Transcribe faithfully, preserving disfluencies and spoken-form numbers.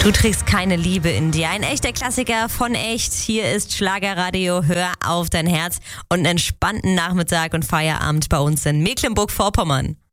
Du trägst keine Liebe in dir. Ein echter Klassiker von echt. Hier ist Schlagerradio. Hör auf dein Herz und einen entspannten Nachmittag und Feierabend bei uns in Mecklenburg-Vorpommern.